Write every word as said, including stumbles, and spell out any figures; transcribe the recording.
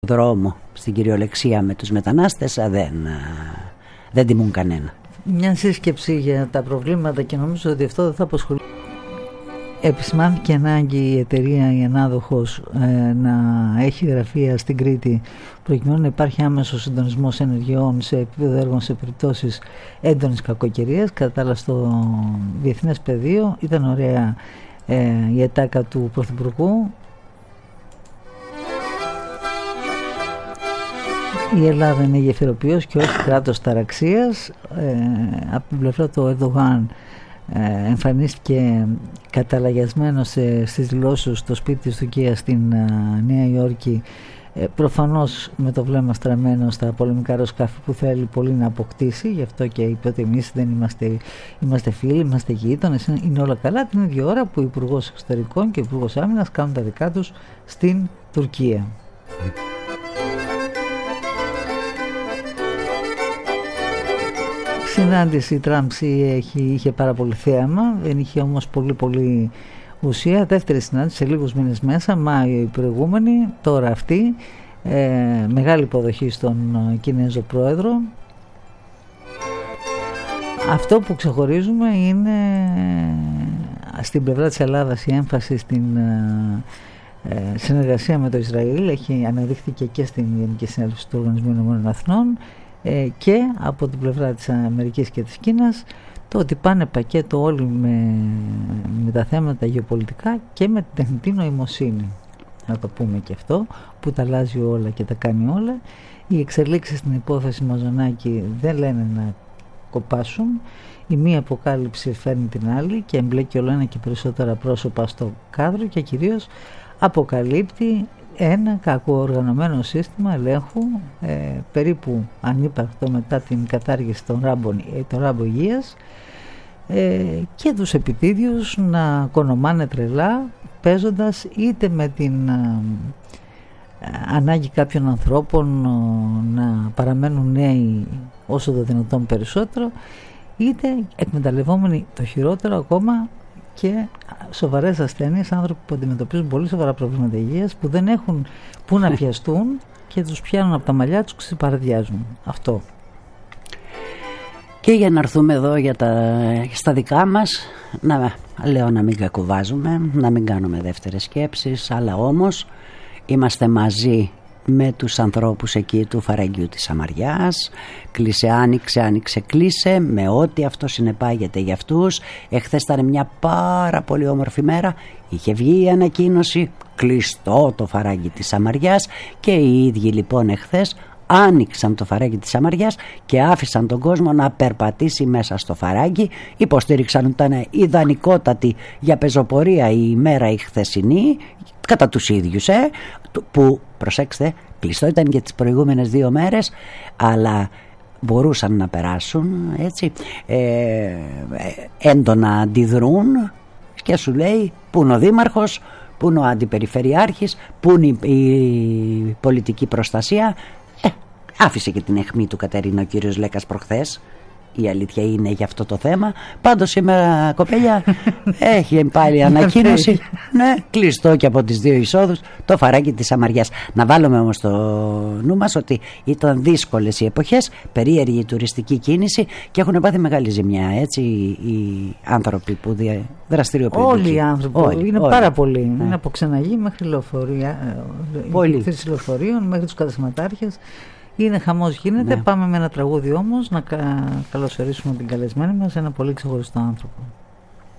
δρόμο στην κυριολεξία με τους μετανάστες δεν, δεν τιμούν κανένα. Μια σύσκεψη για τα προβλήματα και νομίζω ότι αυτό δεν θα απασχολεί. Επισημάνθηκε ανάγκη η εταιρεία, η ανάδοχος, ε, να έχει γραφεία στην Κρήτη προκειμένου να υπάρχει άμεσος συντονισμός ενεργειών σε επίπεδο έργων σε περιπτώσεις έντονης κακοκαιρίας. Κατά τα άλλα, στο διεθνές πεδίο ήταν ωραία ε, η ετάκα του Πρωθυπουργού. Η Ελλάδα είναι γεφυροποιός και όχι κράτος ταραξίας. Ε, από την πλευρά του Ερντογάν ε, εμφανίστηκε καταλαγιασμένο σε, στις δηλώσεις στο σπίτι της Τουρκίας στην ε, Νέα Υόρκη, ε, προφανώς με το βλέμμα στραμμένο στα πολεμικά αεροσκάφη που θέλει πολύ να αποκτήσει. Γι' αυτό και είπε ότι εμείς δεν είμαστε, είμαστε φίλοι, είμαστε γείτονες, είναι όλα καλά, την ίδια ώρα που ο Υπουργός Εξωτερικών και ο Υπουργός Άμυνας κάνουν τα δικά τους στην Τουρκία. Η συνάντηση Τραμπ-Σι είχε πάρα πολύ θέαμα, δεν είχε όμως πολύ πολύ ουσία. Δεύτερη συνάντηση σε λίγους μήνες μέσα, Μάιο η προηγούμενη, τώρα αυτή, ε, μεγάλη υποδοχή στον Κινέζο πρόεδρο. Αυτό που ξεχωρίζουμε είναι στην πλευρά της Ελλάδας η έμφαση στην ε, συνεργασία με το Ισραήλ. Έχει αναδείχθηκε και στην Γενική Συνέλευση του Οργανισμού Ηνωμένων Εθνών. Ε, και από την πλευρά της Αμερικής και της Κίνας το ότι πάνε πακέτο όλοι με, με τα θέματα γεωπολιτικά και με την τεχνητή νοημοσύνη, να το πούμε και αυτό, που τα αλλάζει όλα και τα κάνει όλα. Οι εξελίξεις στην υπόθεση Μαζονάκη δεν λένε να κοπάσουν. Η μία αποκάλυψη φέρνει την άλλη και εμπλέκει όλο ένα και περισσότερα πρόσωπα στο κάδρο και κυρίως αποκαλύπτει ένα κακοοργανωμένο σύστημα ελέγχου, ε, περίπου ανύπαρκτο μετά την κατάργηση των ράμπων, των ράμπο υγείας, ε, και τους επιτίδιους να κονομάνε τρελά, παίζοντας είτε με την ε, ανάγκη κάποιων ανθρώπων ε, να παραμένουν νέοι όσο το δυνατόν περισσότερο, είτε εκμεταλλευόμενοι το χειρότερο ακόμα και σοβαρές ασθένειες, άνθρωποι που αντιμετωπίζουν πολύ σοβαρά προβλήματα υγείας, που δεν έχουν που να πιαστούν και τους πιάνουν από τα μαλλιά τους και τους παραδιάζουν. Αυτό. Και για να έρθουμε εδώ για τα, στα δικά μας, να, λέω να μην κακοβάζουμε, να μην κάνουμε δεύτερες σκέψεις, αλλά όμως είμαστε μαζί με τους ανθρώπους εκεί του Φαραγγιού της Σαμαριάς. Κλείσε, άνοιξε, άνοιξε, κλείσε, με ό,τι αυτό συνεπάγεται για αυτούς. Εχθές ήταν μια πάρα πολύ όμορφη μέρα, είχε βγει η ανακοίνωση, κλειστό το Φαράγγι της Σαμαριάς, και οι ίδιοι λοιπόν εχθές άνοιξαν το Φαράγγι της Σαμαριάς και άφησαν τον κόσμο να περπατήσει μέσα στο Φαράγγι. Υποστήριξαν ότι ήταν ιδανικότατη για πεζοπορία η ημέρα η χθεσινή, κατά τους ίδιους, ε, που, προσέξτε, κλειστό ήταν και τις προηγούμενες δύο μέρες, αλλά μπορούσαν να περάσουν, έτσι, ε, έντονα αντιδρούν, και σου λέει πού είναι ο δήμαρχος, πού είναι ο αντιπεριφερειάρχης, πού είναι η, η πολιτική προστασία. ε, άφησε και την αιχμή του Κατερίνα ο κύριος Λέκας προχθές. Η αλήθεια είναι για αυτό το θέμα. Πάντως σήμερα, κοπέλια, έχει πάλι ανακοίνωση, ναι, κλειστό και από τις δύο εισόδους το Φαράγγι της Σαμαριάς. Να βάλουμε όμως το νου μας ότι ήταν δύσκολες οι εποχές, περίεργη η τουριστική κίνηση και έχουν πάθει μεγάλη ζημιά, έτσι, οι άνθρωποι που δραστηριοποιούνται. Όλοι οι άνθρωποι, όλοι, είναι όλοι. Πάρα πολλοί, ναι. Είναι από Ξεναγή μέχρι λεωφορεία, λεωφορείων μέχρι τους καταστηματάρχες. Είναι χαμός γίνεται, ναι. Πάμε με ένα τραγούδι όμως να κα... καλωσορίσουμε την καλεσμένη μας, ένα πολύ ξεχωριστό άνθρωπο.